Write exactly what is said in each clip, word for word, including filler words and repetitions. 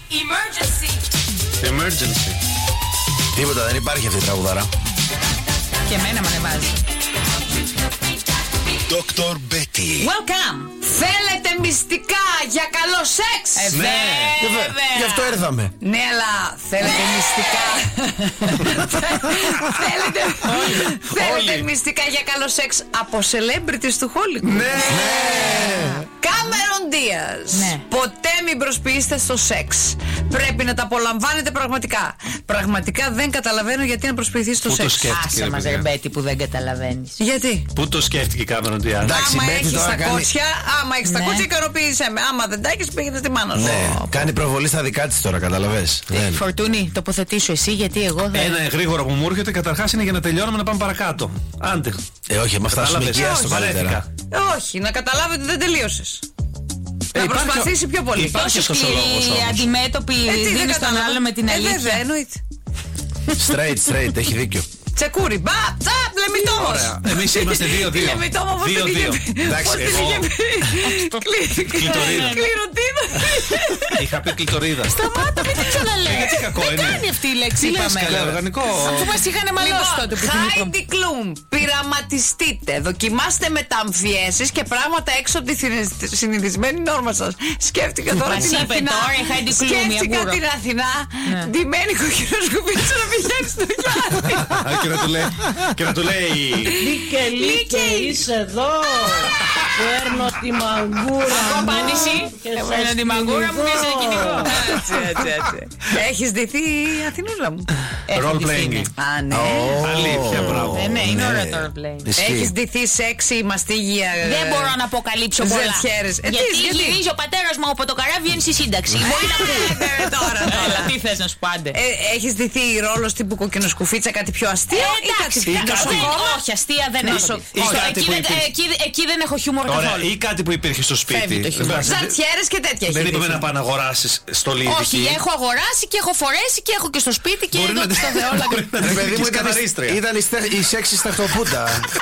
Emergency. Emergency. Τίποτα, δεν υπάρχει αυτή η τραγουδάρα. Και εμένα με ανεβάζει. Doctor Betty. Welcome. Θέλετε μυστικά για καλό σεξ? Ε, ναι. Βέβαια. Γι' αυτό ήρθαμε. Ναι, αλλά θέλετε μυστικά. Θέλετε, θέλετε μυστικά για καλό σεξ από celebrities του Hollywood? Ναι. Κάμερον Ντίας. Ναι. Ποτέ μην προσποιείστε στο σεξ. Πρέπει να τα απολαμβάνετε πραγματικά. Πραγματικά δεν καταλαβαίνω γιατί να προσποιηθείς στο Πού το σεξ. σκέφτηκε, Άσε μας, ρε ρε παιδιά. Μπέτη, που δεν καταλαβαίνεις. Γιατί? Πού το σκέφτηκε η Κάμερον Ντιάζ? Εντάξει, άμα Μπέτη έχεις τώρα τα κάνει- κότσια, άμα έχεις τα Ναι. κότσια, ικανοποίησέ με. Άμα δεν τα έχεις, πήγαινε στη μάνα σου. Ναι, κάνει προβολή στα δικά της τώρα, καταλαβες. Δεν. Φορτούνη, τοποθετήσου εσύ, γιατί εγώ δεν. Ένα γρήγορο που μου έρχεται καταρχάς είναι για να τελειώνουμε να πάμε παρακάτω. Άντε. Ε, όχι, με φτάσουμε Κατάλαβες. εκεί, άστο Όχι, καλύτερα. Όχι, να καταλάβετε ότι δεν τελείωσες. Ε, Να υπάρχει- προσπαθήσει πιο πολύ. Υπάρχει αυτός ο λόγος όμως. αντιμέτωποι, δίνεις τον άλλο με την αλήθεια. Ε, βέβαια, εννοείται. Straight, straight, έχει δίκιο. Τσεκούρι, μπα, τσαπ, λεμιτόμος. Ωραία. Εμείς είμαστε δύο δύο. Λεμιτόμο, πώς την είχε πει. Εντάξει, Πώς την εγώ- είχε πει. Κλειτορίδα. Κληροτίδα. Είχα πει κλειτορίδα. Σταμάτα, μην την ξαναλέγεις. Έτσι κακό Δεν είναι. κάνει αυτή η λέξη, Τι λες, είπαμε. καλέ, οργανικό. Αφού μας είχαν μαλώσει τότε που την είπαμε. Heidi Klum, πειραματιστείτε. Δοκιμάστε μεταμφιέσεις και πράγματα έξω από τη συνηθισμένη νόρμα σας. Σκέφτηκα τώρα Μας την είπε Αθηνά. τώρα η Heidi Klum, η Σκέφτηκα αγκούρο. την Αθηνά. Ναι. Ντυμένη κοκκινοσκοπίτσα να πηγαίνει στο Γιάννη. Και να του λέει. Και να του λέει. Λίκε, λίκε, είσαι εδώ. Παίρνω τη μαγκούρα Από μου απάντηση. και Εγώ σας είναι τη μαγκούρα μου και σε κυνηγώ. κυνηγώ. Έτσι, έτσι, έτσι. Έχεις ντυθεί Αθηνούλα μου. Role playing. Α, ναι. Αλήθεια, μπράβο. Ε, ναι, είναι Ναι. ωραίο το ρολπλέι. Ισχύει. Έχεις ντυθεί σεξι, μαστίγια. Δεν μπορώ να αποκαλύψω πολλά. Ζελτιέρες. Ε, τι, Γιατί γιατί? γυρίζει ο πατέρας μου από το καράβι, βγαίνει στη σύνταξη. Μπορεί να πει. Τώρα, Έλα, τώρα. τι θες να σου πάντε. Ε, Έχεις ντυθεί ρόλος τύπου κοκκινοσκουφίτσα, κάτι πιο αστείο ή κάτι Εντάξει, πιο δεν- νοσοκόμα? όχι, αστεία δεν έχω. Νοσο- δει. Ή Όχι, κάτι εκεί που δεν- υπήρχε. εκεί- Εκεί δεν έχω χιούμορ Ωραία. καθόλου. Ή κάτι που υπήρχε στο σπίτι. Φεύγει το χιούμορ. Εντάξει, δεν- Ζαρτιέρες και τέτοια. Δεν έχει είπαμε ντυθεί. να πάει να αγοράσει στο Όχι, Λίδικη. έχω αγοράσει και έχω φορέσει και έχω και στο σπίτι και Μπορεί εδώ να στο Θεόλα. μπορεί να Ρε την παιδί μου, πεις ήταν, καθαρίστρια. ήταν η, στε- η σεξι σταχτοπούτα.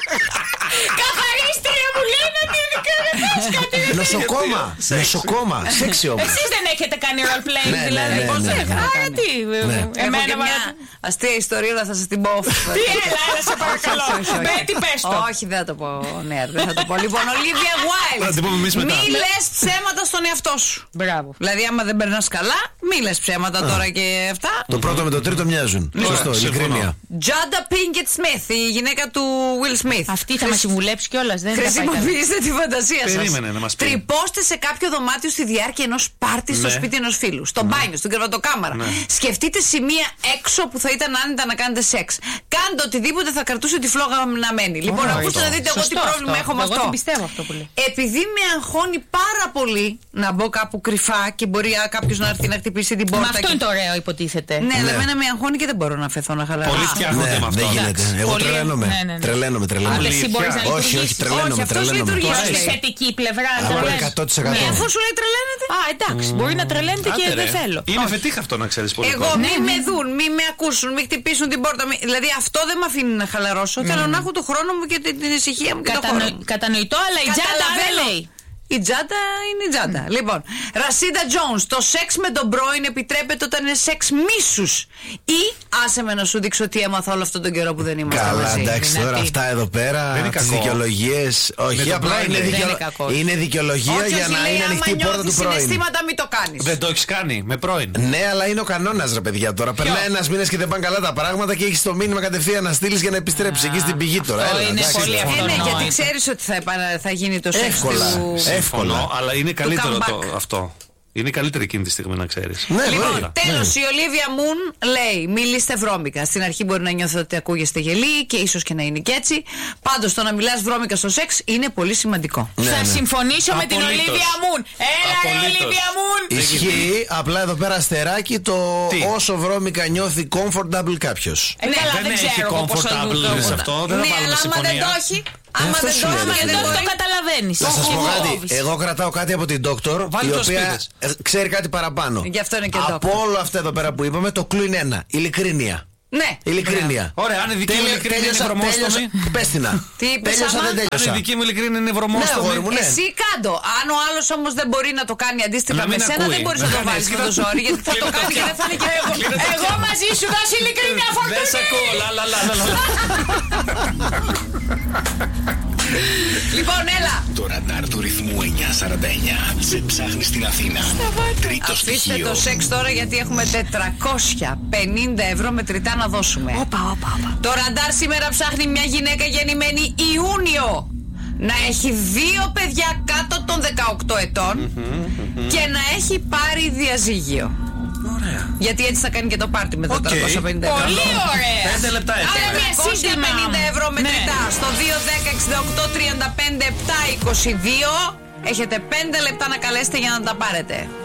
Καθαρίστρια μου λένε ότι είναι κάτι. Νοσοκόμα. Νοσοκόμα. Σεξι όμως. Εσείς δεν έχετε κάνει role playing, Ναι, ναι, δηλαδή. ναι, Πώς ναι, δεν ναι. έκανα. Άρα τι. Έχω Εμένα και μια αστεία ιστορία, αλλά θα σας την πω. Τι έλα, έλα σε παρακαλώ. Όχι, όχι, όχι. Μπέτη, πες το. Όχι, δεν θα το πω. Ναι, δεν θα το πω. Λοιπόν, Olivia Wilde. Θα την πούμε εμείς μετά. Μη λες ψέματα στον εαυτό σου. Μπράβο. Δηλαδή, άμα δεν περνάς καλά, μη λες ψέματα τώρα και αυτά. Το πρώτο με το τρίτο μοιάζουν. Σωστό, συμφωνώ. ειλικρίνεια. Τζάντα Πίνκετ Σμιθ, η γυναίκα του Will Smith. Αυτή θα μας συμβουλέψει κιόλας, δεν θα πάει καλά. Χρησιμοποιήστε τη φαντασία σας. Περίμενε να μας πει. Τρυπώστε σε κάποιο δωμάτιο στη διάρκεια ενός πάρτι στο Ναι. σπίτι ενός φίλου. Στο μπάνιο, στην κρεβατοκάμαρα. Ναι. Σκεφτείτε σημεία έξω που θα ήταν άνετα να κάνετε σεξ. Κάντε οτιδήποτε θα κρατούσε τη φλόγα να μένει. Λοιπόν, Ωραία, ακούστε αυτό. να δείτε εγώ τι Σωστό πρόβλημα αυτό. έχω με Εγώ αυτό. την πιστεύω αυτό που λέει. Επειδή με αγχώνει πάρα πολύ να μπω κάπου κρυφά και μπορεί κάποιο να έρθει να χτυπήσει την Μα πόρτα. αυτό και- είναι το ωραίο, υποτίθεται. Ναι, αλλά Ναι. εμένα με αγχώνει και δεν μπορώ να αφαιθώ να χαλαρώσω. Πολλοί φτιάχνονται Ναι, με αυτό. δεν γίνεται. Εγώ Πολύ- τρελαίνομαι. ναι, ναι, ναι. Τρελαίνομαι, Αλλά τρελαίνομαι. εσύ μπορείς να Όχι, όχι, λειτουργήσεις. τρελαίνομαι, Όχι, αυτός τρελαίνομαι. λειτουργεί. Τώρα στη λέει. θετική πλευρά. Α, το λες. εκατό τοις εκατό. Ναι. Αφού σου λέει τρελαίνεται. Α, εντάξει, μπορεί να τρελαίνεται και Άντε, δεν ρε. θέλω. Είναι Όχι. φετίχ αυτό να ξέρεις πολύ. Εγώ κόσμο. μη Ναι, με ναι. δουν, μη με ακούσουν, μη χτυπήσουν την πόρτα. Μη... Δηλαδή αυτό δεν με αφήνει να χαλαρώσω. Θέλω να έχω το χρόνο μου και την, την ησυχία μου και το χώρο Κατανο- μου. Κατανοητό, αλλά η τζάντα δεν Καταλαβαίνω. λέει. Η τζάντα είναι η τζάντα. Λοιπόν, Ρασίντα Τζόουνς, το σεξ με τον πρώην επιτρέπεται όταν είναι σεξ μίσους. Ή άσε με να σου δείξω τι έμαθα όλο αυτόν τον καιρό που δεν είμαστε Καλά, μαζί. εντάξει, τώρα Δυνατή. αυτά εδώ πέρα, Δεν είναι τις κακό. δικαιολογίες. Όχι, τον απλά πρώην είναι, δεν δικαιο- είναι κακό. είναι δικαιολογία Όχι, για όχι, να λέει, είναι άμα ανοιχτή η πόρτα του νιώθεις πρώην. συναισθήματα μην το κάνεις. Δεν το έχεις κάνει με πρώην. Ναι, αλλά είναι ο κανόνα, ρε παιδιά τώρα. Περνάει ένα μήνα και δεν πάνε καλά τα πράγματα και έχει το μήνυμα κατευθείαν να στείλει για να επιστρέψει εκεί στην πηγή τώρα. αυτό Έλα, είναι εντάξει, πολύ τώρα. Ε, ναι, αυτονόητο. γιατί ξέρεις ότι θα, επανα- θα γίνει το σεξ Εύκολα. του... Ε, Συμφωνώ, εύκολα. αλλά είναι καλύτερο comeback. το, αυτό. Είναι καλύτερη εκείνη τη στιγμή να ξέρεις. Ναι, Λοιπόν, βέβαια. τέλος, η Ολίβια Μουν λέει: μιλήστε βρώμικα. Στην αρχή μπορεί να νιώθετε ότι ακούγεστε γελοί και ίσως και να είναι και έτσι. Πάντως, το να μιλάς βρώμικα στο σεξ είναι πολύ σημαντικό. Ναι, Θα ναι. συμφωνήσω με την Απολύτως. Ολίβια Μουν. Έλα, ρε Απολύτως. Ολίβια Μουν. Ισχύει, απλά εδώ πέρα αστεράκι το Τι? όσο βρώμικα νιώθει comfortable κάποιος. Ε, καλά, δεν δεν έχει ξέρω εγώ πώς θα comfortable δουν σε το- αυτό. Δεν θα Ναι, βάλουμε αλλά άμα δεν συμφωνία. το έχει, άμα αυτό δεν σου το λέω, έχει, ρε δεν Δεν μπορεί. το καταλαβαίνεις. Να σας πω Όχι, κάτι. κόβεις. Εγώ κρατάω κάτι από την Doctor, Βάλει η το οποία σπίτες. ε, ξέρει κάτι παραπάνω. Γι' αυτό είναι και Από Doctor. όλο αυτό εδώ πέρα που είπαμε, το κλου είναι ένα. Ειλικρίνεια. Ναι. Ειλικρίνεια. Ωραία, αν η δική μου ειλικρίνη είναι βρωμόστομη. Πες την να. Τι είπες, Τέλειωσα, άμα? δεν Αν τέλειωσα. η δική μου ειλικρίνη είναι βρωμόστομη. Ναι, αγόρι μου, ναι. Εσύ κάντο. Αν ο άλλος όμως δεν μπορεί να το κάνει αντίστοιχα Να με μην σένα, ακούει. δεν μπορείς να το Ναι, βάλεις με κοίτα. το ζόρι. Γιατί θα το Κλείνω το κάνει και αυτιά. δεν θα είναι και εγώ. Κλείνω το Εγώ αυτιά. μαζί σου δώσει ειλικρίνεια Δεν φορτούνη. σ' ακούω. Λα, λα, λα, λα, λα. Λοιπόν, έλα. Το ραντάρ του ρυθμού εννιακόσια σαράντα εννιά σε ψάχνει στην Αθήνα. Τρίτο Αφήστε στοιχείο. το σεξ τώρα, γιατί έχουμε τετρακόσια πενήντα ευρώ μετρητά να δώσουμε. Όπα, όπα, όπα. Το ραντάρ σήμερα ψάχνει μια γυναίκα γεννημένη Ιούνιο, να έχει δύο παιδιά κάτω των δεκαοκτώ ετών και να έχει πάρει διαζύγιο. Ωραία. Γιατί έτσι θα κάνει και το πάρτι με τα Οκ. τετρακόσια πενήντα ευρώ. Πολύ ωραία. Πέντε λεπτά Άρα έτσι. μια σύντομα. πενήντα ευρώ μετρητά Ναι. στο δύο δέκα εξήντα οκτώ τριάντα πέντε επτακόσια είκοσι δύο. Έχετε πέντε λεπτά να καλέσετε για να τα πάρετε.